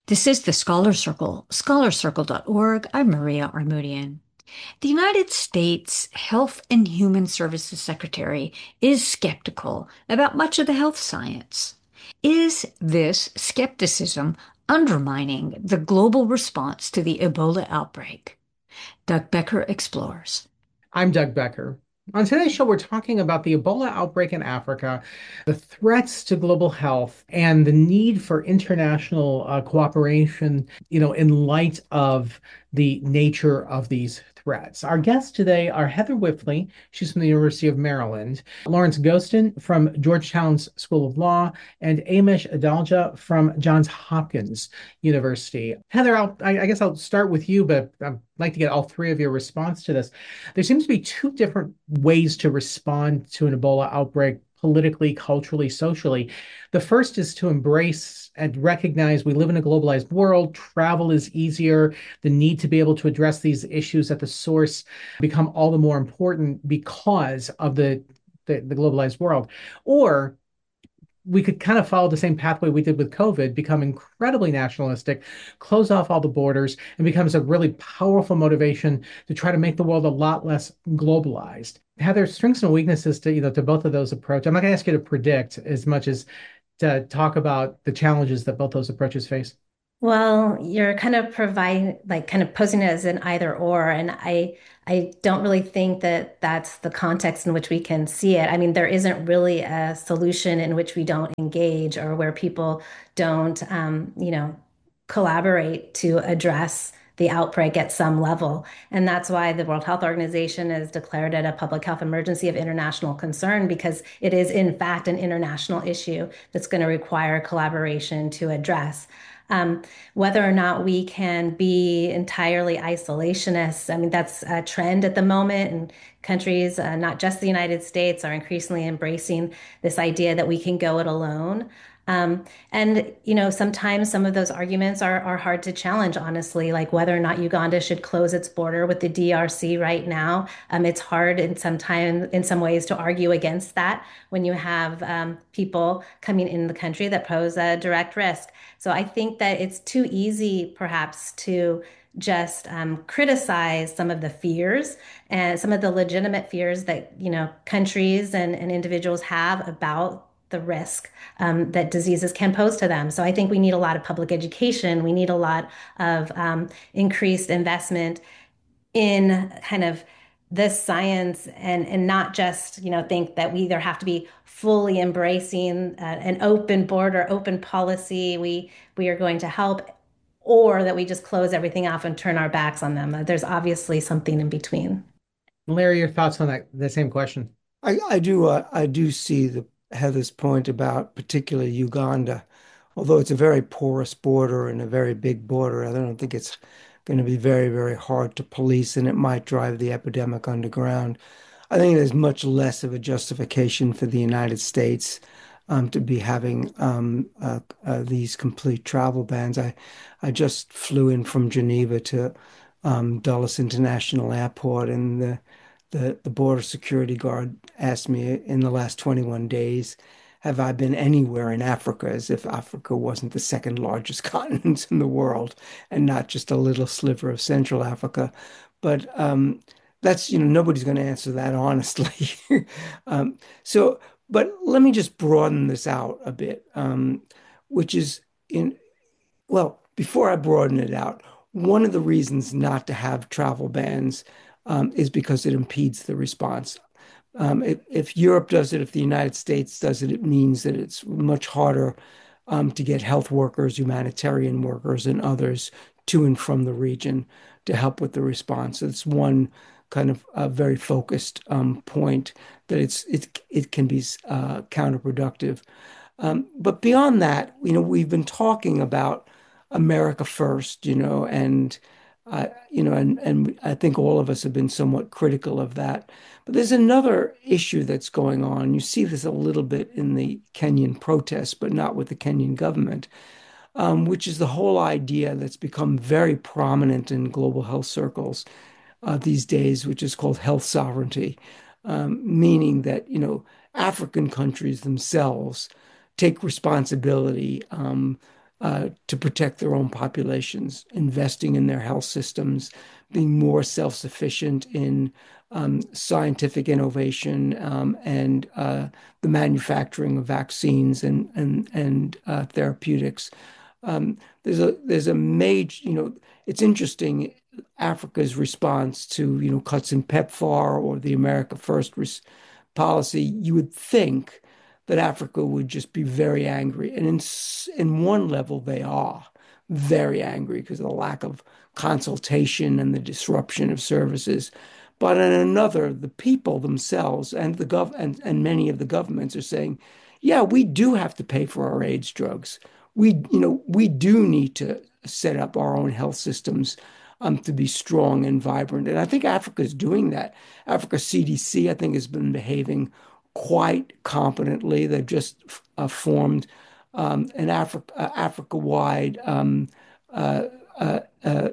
This is the Scholar Circle, scholarcircle.org. I'm Maria Armoudian. The United States Health and Human Services Secretary is skeptical about much of the health science. Is this skepticism undermining the global response to the Ebola outbreak? Doug Becker explores. I'm Doug Becker. On today's show, we're talking about the Ebola outbreak in Africa, the threats to global health, and the need for international cooperation, in light of the nature of these threats. Our guests today are Heather Whiffley. She's from the University of Maryland, Lawrence Gostin from Georgetown's School of Law, and Amish Adalja from Johns Hopkins University. Heather, I guess I'll start with you, but I'd like to get all three of your response to this. There seems to be two different ways to respond to an Ebola outbreak politically, culturally, socially. The first is to embrace and recognize we live in a globalized world. Travel is easier. The need to be able to address these issues at the source become all the more important because of the globalized world. Or we could kind of follow the same pathway we did with COVID, become incredibly nationalistic, close off all the borders, and becomes a really powerful motivation to try to make the world a lot less globalized. Heather, strengths and weaknesses to both of those approaches. I'm not going to ask you to predict as much as to talk about the challenges that both those approaches face. Well, you're kind of providing, like, kind of posing it as an either or, and I don't really think that that's the context in which we can see it. I mean, there isn't really a solution in which we don't engage or where people don't, collaborate to address the outbreak at some level. And that's why the World Health Organization has declared it a public health emergency of international concern, because it is, in fact, an international issue that's going to require collaboration to address. Whether or not we can be entirely isolationists, I mean, that's a trend at the moment, and countries, not just the United States, are increasingly embracing this idea that we can go it alone. Sometimes some of those arguments are hard to challenge, honestly, like whether or not Uganda should close its border with the DRC right now. It's hard in some ways to argue against that when you have people coming in the country that pose a direct risk. So I think that it's too easy, perhaps, to just criticize some of the fears and some of the legitimate fears that countries and individuals have about the risk that diseases can pose to them. So I think we need a lot of public education. We need a lot of increased investment in kind of this science, and not just think that we either have to be fully embracing an open border, open policy. We are going to help, or that we just close everything off and turn our backs on them. There's obviously something in between. Larry, your thoughts on the same question? I do see the Heather's point about particularly Uganda. Although it's a very porous border and a very big border, I don't think it's going to be very, very hard to police, and it might drive the epidemic underground. I think there's much less of a justification for the United States to be having these complete travel bans. I just flew in from Geneva to Dulles International Airport, and the border security guard asked me in the last 21 days, have I been anywhere in Africa, as if Africa wasn't the second largest continent in the world and not just a little sliver of Central Africa. But that's, nobody's going to answer that honestly. Um, so, but let me just broaden this out a bit, which is well, before I broaden it out, one of the reasons not to have travel bans is because it impedes the response. If Europe does it, if the United States does it, it means that it's much harder to get health workers, humanitarian workers, and others to and from the region to help with the response. It's one kind of very focused point that it can be counterproductive. But beyond that, we've been talking about America first, and I think all of us have been somewhat critical of that. But there's another issue that's going on. You see this a little bit in the Kenyan protests, but not with the Kenyan government, which is the whole idea that's become very prominent in global health circles these days, which is called health sovereignty, meaning that, African countries themselves take responsibility to protect their own populations, investing in their health systems, being more self-sufficient in scientific innovation and the manufacturing of vaccines and therapeutics. There's a major, it's interesting. Africa's response to, cuts in PEPFAR or the America First policy, you would think that Africa would just be very angry. And in one level, they are very angry because of the lack of consultation and the disruption of services. But in another, the people themselves and and many of the governments are saying, yeah, we do have to pay for our AIDS drugs. We do need to set up our own health systems to be strong and vibrant. And I think Africa is doing that. Africa CDC, I think, has been behaving quite competently. They've just formed an Africa-wide uh, uh, uh,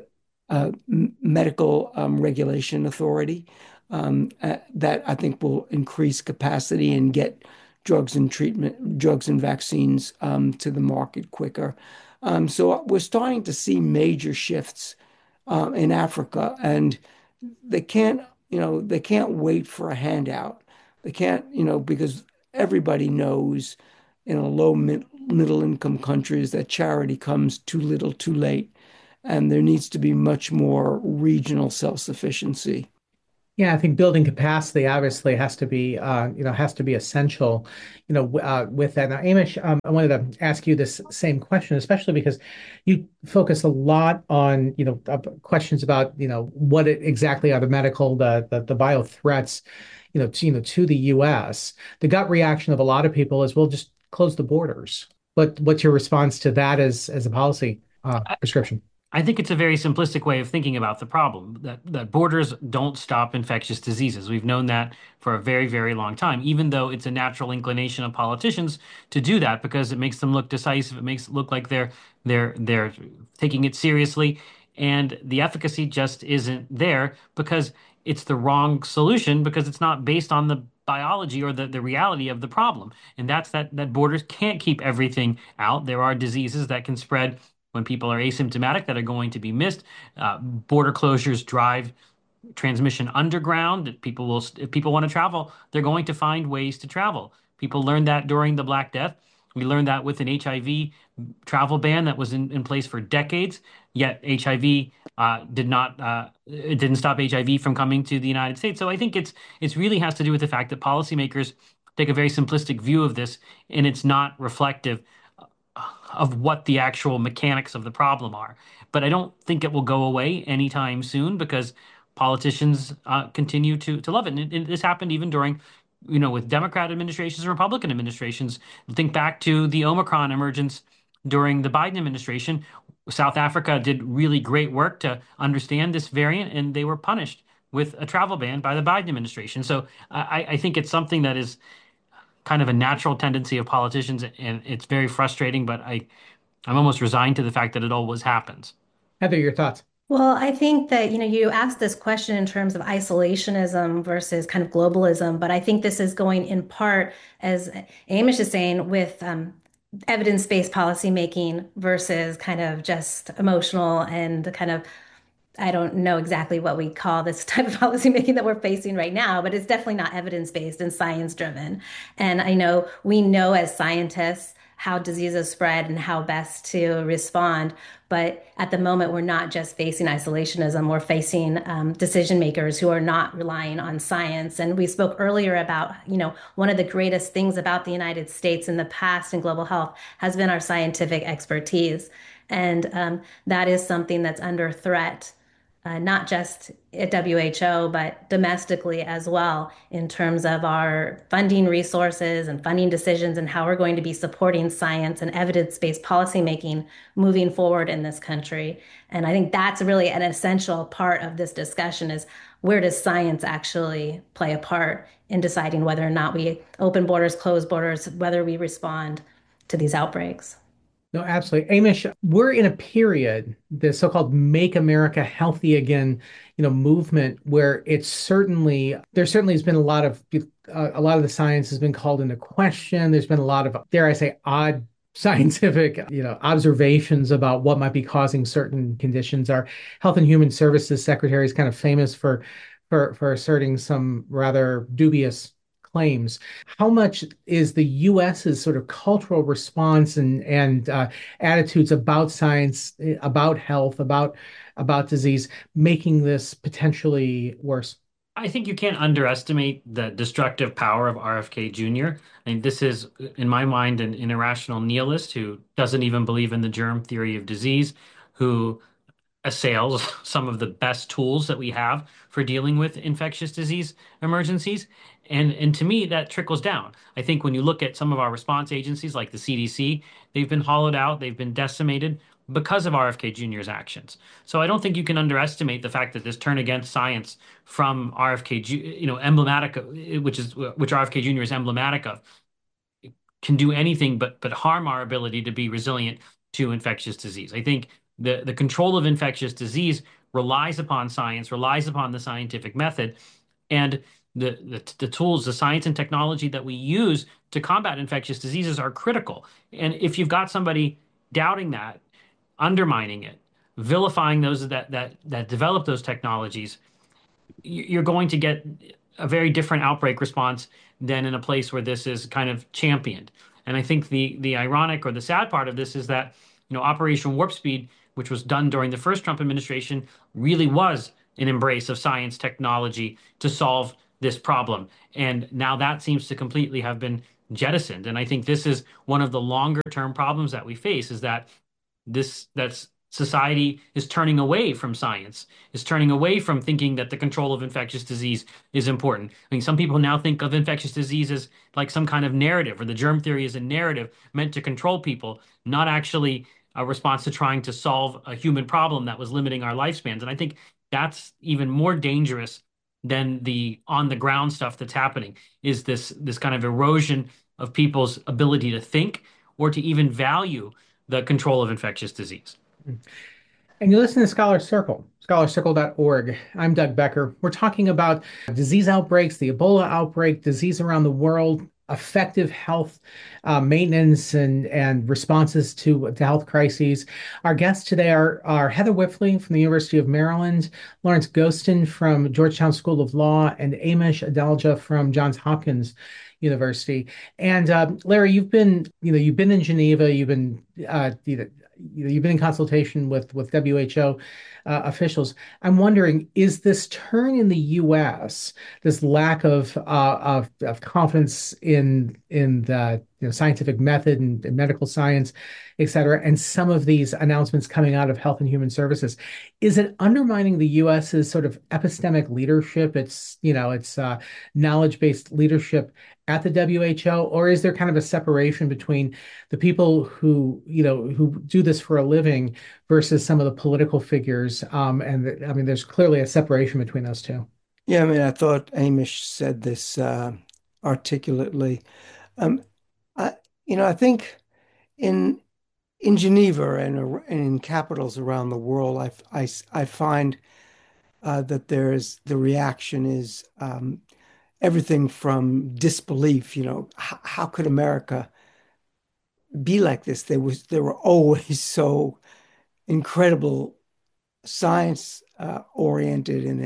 medical regulation authority that I think will increase capacity and get drugs and vaccines to the market quicker. So we're starting to see major shifts in Africa, and they can't, they can't wait for a handout. They can't, because everybody knows in a middle income countries that charity comes too little, too late, and there needs to be much more regional self-sufficiency. Yeah, I think building capacity obviously has to be essential, with that. Now, Amish, I wanted to ask you this same question, especially because you focus a lot on, questions about, what exactly are the medical, the bio threats, to the U.S. The gut reaction of a lot of people is, well, just close the borders. But what's your response to that as a policy prescription? I think it's a very simplistic way of thinking about the problem that borders don't stop infectious diseases. We've known that for a very, very long time, even though it's a natural inclination of politicians to do that because it makes them look decisive. It makes it look like they're taking it seriously, and the efficacy just isn't there because it's the wrong solution because it's not based on the biology or the reality of the problem. And that's that borders can't keep everything out. There are diseases that can spread when people are asymptomatic that are going to be missed. Border closures drive transmission underground. If people want to travel, they're going to find ways to travel. People learned that during the Black Death. We learned that with an HIV travel ban that was in place for decades. Yet HIV it didn't stop HIV from coming to the United States. So I think it's really has to do with the fact that policymakers take a very simplistic view of this, and it's not reflective of what the actual mechanics of the problem are. But I don't think it will go away anytime soon because politicians continue to love it. And this happened even during, with Democrat administrations and Republican administrations. Think back to the Omicron emergence during the Biden administration. South Africa did really great work to understand this variant, and they were punished with a travel ban by the Biden administration. So I think it's something that is kind of a natural tendency of politicians, and it's very frustrating. But I'm almost resigned to the fact that it always happens. Heather, your thoughts? Well, I think that, you asked this question in terms of isolationism versus kind of globalism, but I think this is going in part, as Amish is saying, with evidence-based policy making versus kind of just emotional and kind of I don't know exactly what we call this type of policymaking that we're facing right now, but it's definitely not evidence-based and science-driven. And I know we know as scientists how diseases spread and how best to respond. But at the moment, we're not just facing isolationism, we're facing decision makers who are not relying on science. And we spoke earlier about, one of the greatest things about the United States in the past in global health has been our scientific expertise. And that is something that's under threat not just at WHO, but domestically as well, in terms of our funding resources and funding decisions and how we're going to be supporting science and evidence-based policymaking moving forward in this country. And I think that's really an essential part of this discussion is where does science actually play a part in deciding whether or not we open borders, close borders, whether we respond to these outbreaks. No, absolutely. Amish, we're in a period, the so-called Make America Healthy Again, movement where there certainly has been a lot of the science has been called into question. There's been a lot of, dare I say, odd scientific, observations about what might be causing certain conditions. Our Health and Human Services Secretary is kind of famous for asserting some rather dubious claims. How much is the US's sort of cultural response and attitudes about science, about health, about disease, making this potentially worse? I think you can't underestimate the destructive power of RFK Jr. I mean, this is, in my mind, an irrational nihilist who doesn't even believe in the germ theory of disease, who assails some of the best tools that we have for dealing with infectious disease emergencies. And to me, that trickles down. I think when you look at some of our response agencies like the CDC, they've been hollowed out, they've been decimated because of RFK Jr.'s actions. So I don't think you can underestimate the fact that this turn against science from RFK, emblematic, which RFK Jr. is emblematic of, can do anything but harm our ability to be resilient to infectious disease. I think the control of infectious disease relies upon science, relies upon the scientific method, and the tools, the science and technology that we use to combat infectious diseases are critical. And if you've got somebody doubting that, undermining it, vilifying those that develop those technologies, you're going to get a very different outbreak response than in a place where this is kind of championed. And I think the ironic or the sad part of this is that, Operation Warp Speed, which was done during the first Trump administration, really was an embrace of science technology to solve this problem. And now that seems to completely have been jettisoned. And I think this is one of the longer term problems that we face is that that's society is turning away from science, is turning away from thinking that the control of infectious disease is important. I mean, some people now think of infectious disease as like some kind of narrative, or the germ theory is a narrative meant to control people, not actually a response to trying to solve a human problem that was limiting our lifespans. And I think that's even more dangerous than the on the ground stuff that's happening, is this kind of erosion of people's ability to think or to even value the control of infectious disease. And you listen to Scholar Circle, scholarcircle.org. I'm Doug Becker. We're talking about disease outbreaks, the Ebola outbreak, disease around the world, effective health maintenance and responses to health crises. Our guests today are Heather Wipfli from the University of Maryland, Lawrence Gostin from Georgetown School of Law, and Amish Adalja from Johns Hopkins University. And Larry, you've been in Geneva, you've been in consultation with WHO officials. I'm wondering, is this turn in the U.S., this lack of confidence in the scientific method and medical science, et cetera, and some of these announcements coming out of Health and Human Services, is it undermining the U.S.'s sort of epistemic leadership? It's knowledge-based leadership at the WHO, or is there kind of a separation between the people who do this for a living versus some of the political figures? I mean, there's clearly a separation between those two. Yeah, I mean, I thought Amish said this articulately. Um, I think in in Geneva and in capitals around the world, I find that the reaction is everything from disbelief. How could America be like this? They were always so incredible science oriented, and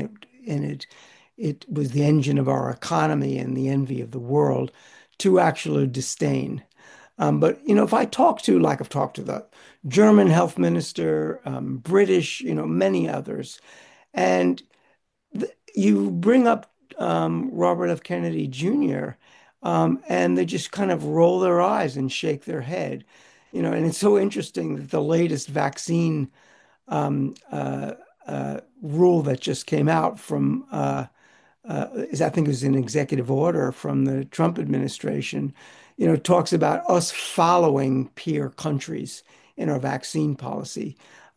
it was the engine of our economy and the envy of the world, to actual disdain. But if I talk to, like I've talked to the German health minister, British, many others, and you bring up Robert F. Kennedy Jr., and they just kind of roll their eyes and shake their head. And it's so interesting that the latest vaccine rule that just came out from I think it was an executive order from the Trump administration, talks about us following peer countries in our vaccine policy.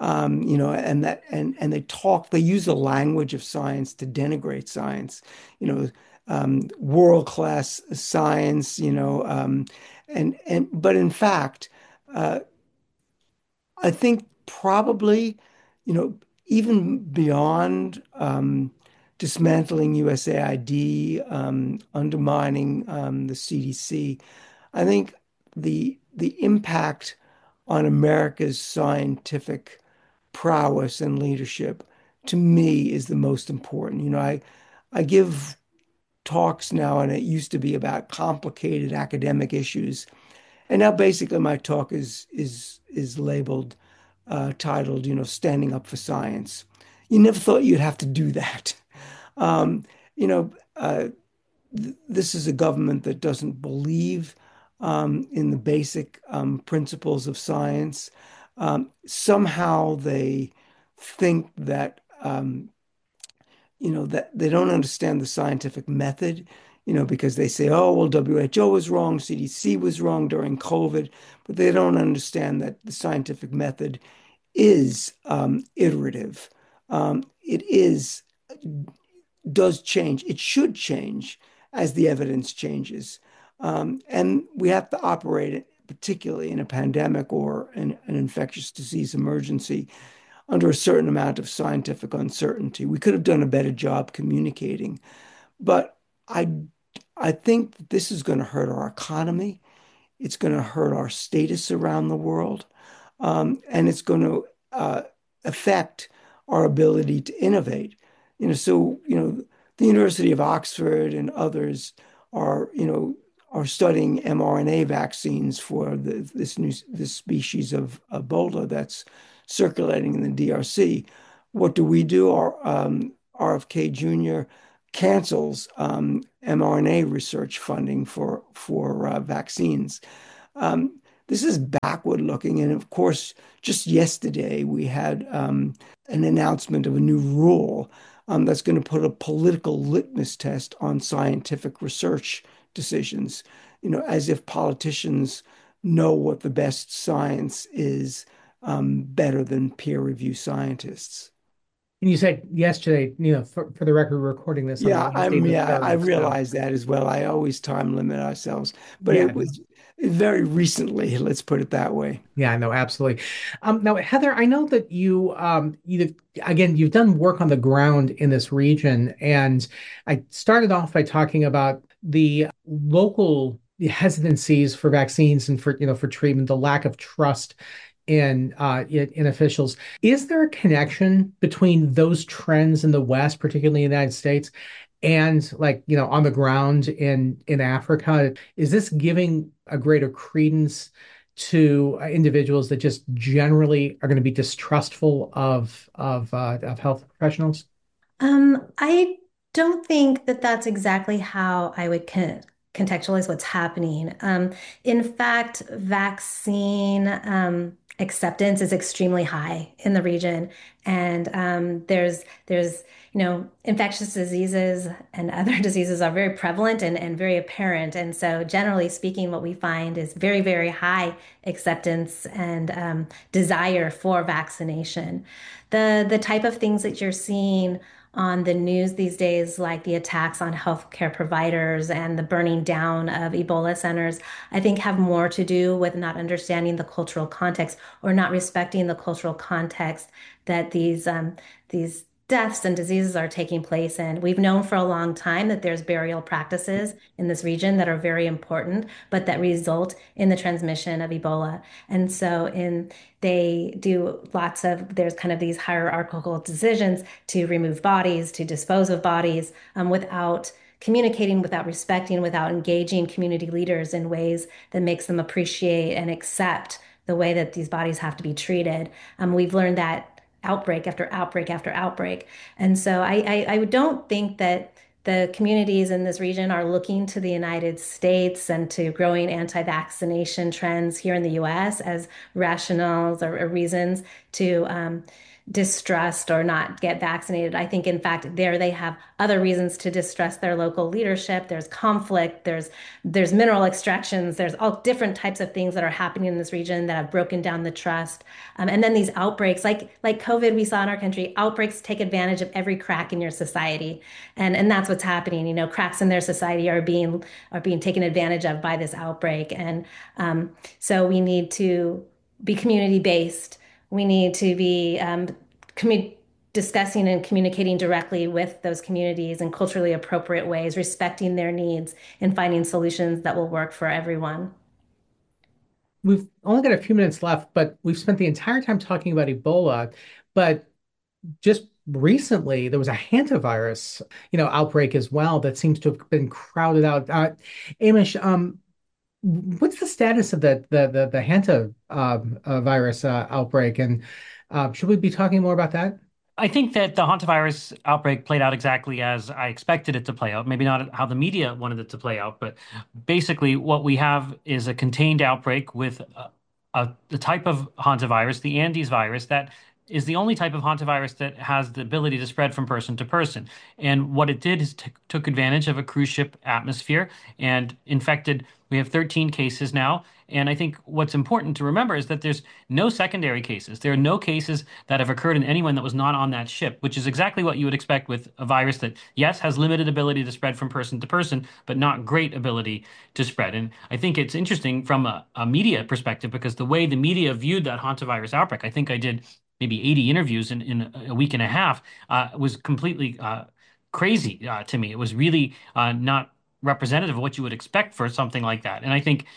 They use the language of science to denigrate science, world-class science, but in fact, uh, I think probably, even beyond dismantling USAID, undermining the CDC, I think the impact on America's scientific prowess and leadership to me is the most important. I give talks now, and it used to be about complicated academic issues. And now basically my talk is labeled, titled, standing up for science. You never thought you'd have to do that. Um, you know, this is a government that doesn't believe in the basic principles of science. Somehow they think that that they don't understand the scientific method, because they say, oh, well, WHO was wrong, CDC was wrong during COVID, but they don't understand that the scientific method is iterative. It does change. It should change as the evidence changes. And we have to operate it, particularly in a pandemic or an infectious disease emergency, under a certain amount of scientific uncertainty. We could have done a better job communicating, but I I think that this is going to hurt our economy. It's going to hurt our status around the world, and it's going to affect our ability to innovate. The University of Oxford and others are studying mRNA vaccines for this species of Ebola that's circulating in the DRC. What do? RFK Jr. cancels mRNA research funding for vaccines. This is backward looking. And of course, just yesterday we had an announcement of a new rule that's going to put a political litmus test on scientific research decisions, as if politicians know what the best science is better than peer review scientists. And you said yesterday, for the record, we're recording this on the Yeah, last day of the I third. So realize that as well. I always time limit ourselves, but yeah, it was very recently, let's put it that way. yeah, no, absolutely. Now, Heather, I know that you've done work on the ground in this region, and I started off by talking about the local hesitancies for vaccines and for treatment, the lack of trust in officials. Is there a connection between those trends in the West, particularly in the United States, and on the ground in Africa? Is this giving a greater credence to individuals that just generally are going to be distrustful of health professionals? I don't think that that's exactly how I would contextualize what's happening. In fact, vaccine acceptance is extremely high in the region, and there's infectious diseases and other diseases are very prevalent and very apparent. And so, generally speaking, what we find is very, very high acceptance and desire for vaccination. The type of things that you're seeing on the news these days, like the attacks on healthcare providers and the burning down of Ebola centers, I think have more to do with not understanding the cultural context or not respecting the cultural context that these deaths and diseases are taking place in. We've known for a long time that there's burial practices in this region that are very important, but that result in the transmission of Ebola. And so they do there's kind of these hierarchical decisions to remove bodies, to dispose of bodies, without communicating, without respecting, without engaging community leaders in ways that makes them appreciate and accept the way that these bodies have to be treated. We've learned that outbreak after outbreak after outbreak. And so I don't think that the communities in this region are looking to the United States and to growing anti-vaccination trends here in the US as rationales or reasons to distrust or not get vaccinated. I think, in fact, there they have other reasons to distrust their local leadership. There's conflict, there's mineral extractions, there's all different types of things that are happening in this region that have broken down the trust. And then these outbreaks, like COVID, we saw in our country, outbreaks take advantage of every crack in your society, and that's what's happening. Cracks in their society are being taken advantage of by this outbreak, and so we need to be community based. We need to be discussing and communicating directly with those communities in culturally appropriate ways, respecting their needs and finding solutions that will work for everyone. We've only got a few minutes left, but we've spent the entire time talking about Ebola. But just recently, there was a hantavirus, outbreak as well that seems to have been crowded out. Amish, what's the status of the Hanta virus outbreak, and should we be talking more about that? I think that the hantavirus outbreak played out exactly as I expected it to play out. Maybe not how the media wanted it to play out, but basically what we have is a contained outbreak with the type of hantavirus, the Andes virus, that is the only type of hantavirus that has the ability to spread from person to person. And what it did is took advantage of a cruise ship atmosphere and infected. We have 13 cases now. And I think what's important to remember is that there's no secondary cases. There are no cases that have occurred in anyone that was not on that ship, which is exactly what you would expect with a virus that, yes, has limited ability to spread from person to person, but not great ability to spread. And I think it's interesting from a media perspective because the way the media viewed that hantavirus outbreak, I think I did maybe 80 interviews in a week and a half, was completely crazy to me. It was really not representative of what you would expect for something like that. And I think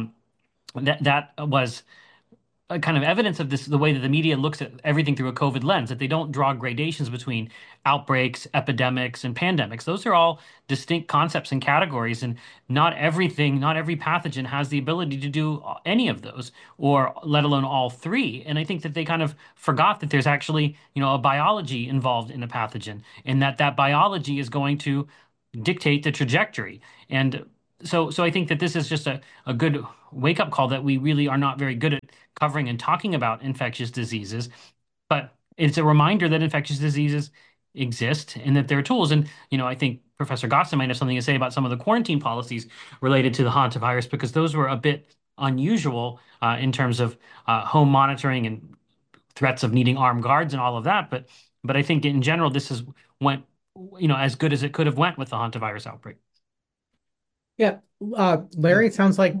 that was a kind of evidence of this, the way that the media looks at everything through a COVID lens, that they don't draw gradations between outbreaks, epidemics, and pandemics. Those are all distinct concepts and categories, and not everything, not every pathogen has the ability to do any of those, or let alone all three. And I think that they kind of forgot that there's actually, a biology involved in a pathogen, and that biology is going to dictate the trajectory. And so I think that this is just a good wake up call that we really are not very good at covering and talking about infectious diseases. But it's a reminder that infectious diseases exist and that there are tools. And, I think Professor Gosson might have something to say about some of the quarantine policies related to the hantavirus, because those were a bit unusual in terms of home monitoring and threats of needing armed guards and all of that. But I think in general, this is went, as good as it could have went with the hantavirus outbreak. Yeah, Larry, it sounds like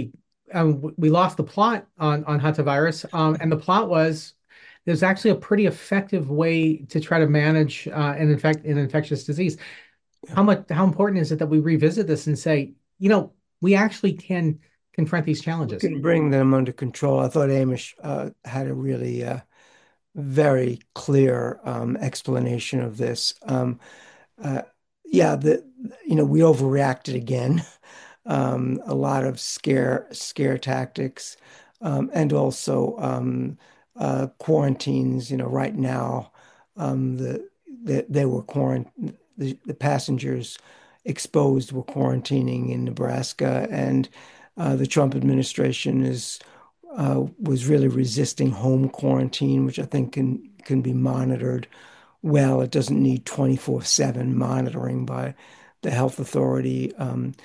we lost the plot on hantavirus, and the plot was there's actually a pretty effective way to try to manage an infectious disease. How important is it that we revisit this and say, we actually can confront these We challenges? can bring them under control. I thought Amish had a really very clear explanation of this. Uh, yeah, we overreacted again. A lot of scare tactics, and also quarantines. Right now, they were the passengers exposed were quarantining in Nebraska, and the Trump administration was really resisting home quarantine, which I think can be monitored well. It doesn't need 24/7 monitoring by the health authority.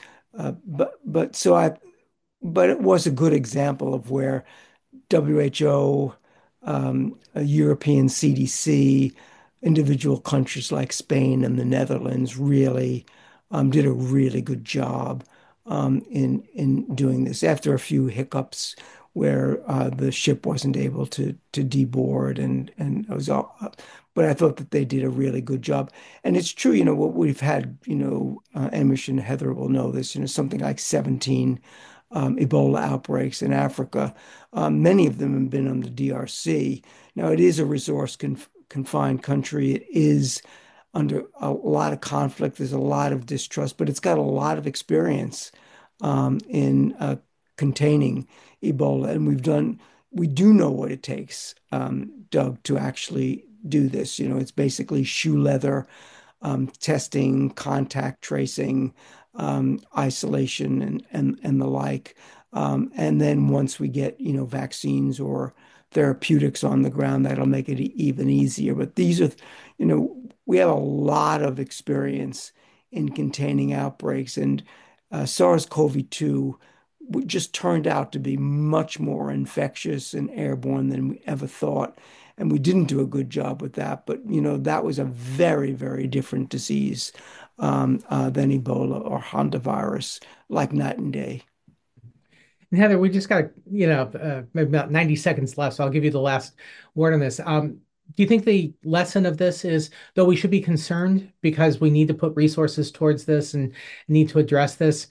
But it was a good example of where WHO, a European CDC, individual countries like Spain and the Netherlands really did a really good job in doing this after a few hiccups where the ship wasn't able to deboard and it was all. But I thought that they did a really good job. And it's true, what we've had, Amish and Heather will know this, something like 17 Ebola outbreaks in Africa. Many of them have been on the DRC. Now, it is a resource confined country. It is under a lot of conflict. There's a lot of distrust, but it's got a lot of experience in containing Ebola. And we do know what it takes, Doug, to actually do this. It's basically shoe leather, testing, contact tracing, isolation, and the like. And then once we get, vaccines or therapeutics on the ground, that'll make it even easier. But we have a lot of experience in containing outbreaks, and SARS-CoV-2 just turned out to be much more infectious and airborne than we ever thought. And we didn't do a good job with that. But, that was a very, very different disease than Ebola or hantavirus, like night and day. And Heather, we just got, maybe about 90 seconds left, so I'll give you the last word on this. Do you think the lesson of this is, though we should be concerned because we need to put resources towards this and need to address this,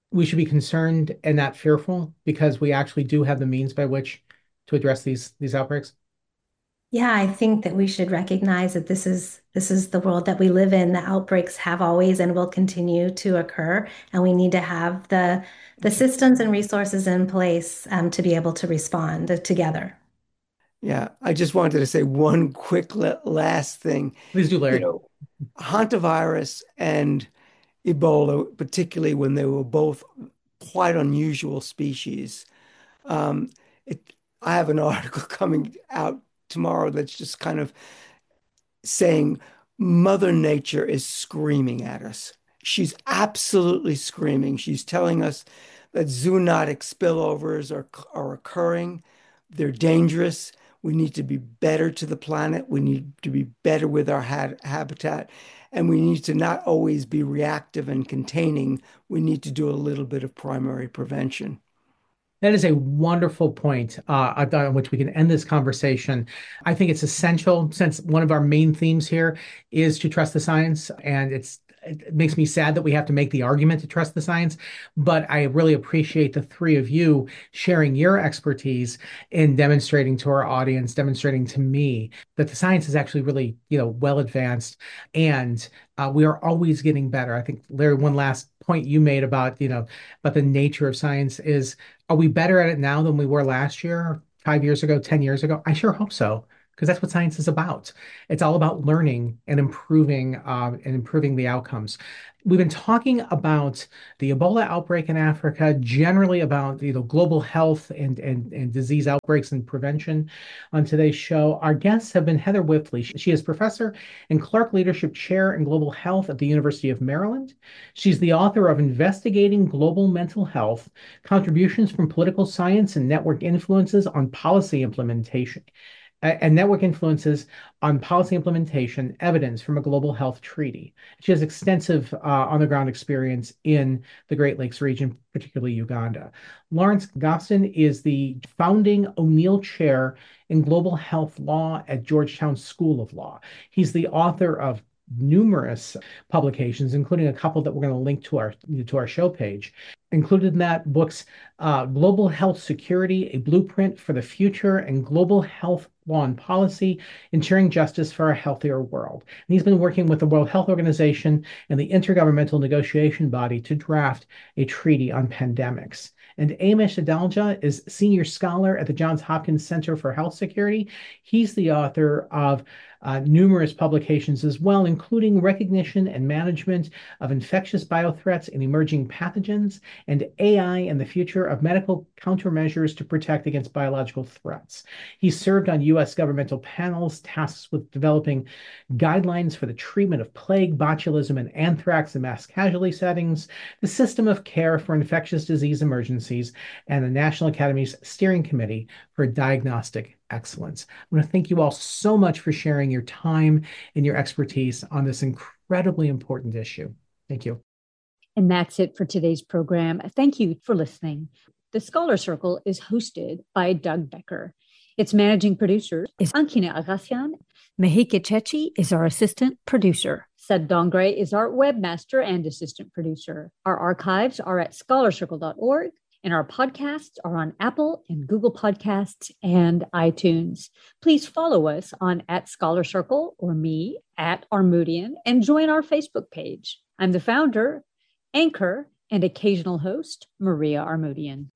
we should be concerned and not fearful because we actually do have the means by which to address these outbreaks? Yeah, I think that we should recognize that this is the world that we live in. The outbreaks have always and will continue to occur, and we need to have the systems and resources in place to be able to respond together. Yeah, I just wanted to say one quick last thing. Please do, You Larry. know, hantavirus and Ebola, particularly when they were both quite unusual species. Um, it, I have an article coming out tomorrow that's just kind of saying Mother Nature is screaming at us. She's absolutely screaming. She's telling us that zoonotic spillovers are occurring. They're dangerous. We need to be better to the planet. We need to be better with our habitat. And we need to not always be reactive and containing. We need to do a little bit of primary prevention. That is a wonderful point on which we can end this conversation. I think it's essential since one of our main themes here is to trust the science, and it makes me sad that we have to make the argument to trust the science. But I really appreciate the three of you sharing your expertise in demonstrating to our audience, demonstrating to me that the science is actually really, well advanced, and we are always getting better. I think, Larry, one last point you made about the nature of science is, are we better at it now than we were last year, 5 years ago, 10 years ago? I sure hope so, because that's what science is about. It's all about learning and improving the outcomes. We've been talking about the Ebola outbreak in Africa, generally about global health and disease outbreaks and prevention. On today's show, our guests have been Heather Wipfli. She is professor and Clark Leadership Chair in Global Health at the University of Maryland. She's the author of Investigating Global Mental Health: Contributions from Political Science and Network Influences on Policy Implementation. And network influences on policy implementation, evidence from a global health treaty. She has extensive on-the-ground experience in the Great Lakes region, particularly Uganda. Lawrence Gostin is the founding O'Neill Chair in Global Health Law at Georgetown School of Law. He's the author of numerous publications, including a couple that we're going to link to our show page. Included in that books, Global Health Security, A Blueprint for the Future, and Global Health Law and Policy, Ensuring Justice for a Healthier World. And he's been working with the World Health Organization and the Intergovernmental Negotiation Body to draft a treaty on pandemics. And Amish Adalja is Senior Scholar at the Johns Hopkins Center for Health Security. He's the author of numerous publications as well, including Recognition and Management of Infectious Biothreats and Emerging Pathogens, and AI and the Future of Medical Countermeasures to Protect Against Biological Threats. He served on U.S. governmental panels tasked with developing guidelines for the treatment of plague, botulism, and anthrax in mass casualty settings, the System of Care for Infectious Disease Emergencies, and the National Academy's Steering Committee for Diagnostic Excellence. I want to thank you all so much for sharing your time and your expertise on this incredibly important issue. Thank you. And that's it for today's program. Thank you for listening. The Scholar Circle is hosted by Doug Becker. Its managing producer is Ankina Agassian. Mehike Chechi is our assistant producer. Sed Dongre is our webmaster and assistant producer. Our archives are at scholarcircle.org, and our podcasts are on Apple and Google Podcasts and iTunes. Please follow us on @ScholarCircle or me @Armoutian and join our Facebook page. I'm the founder, anchor, and occasional host, Maria Armoutian.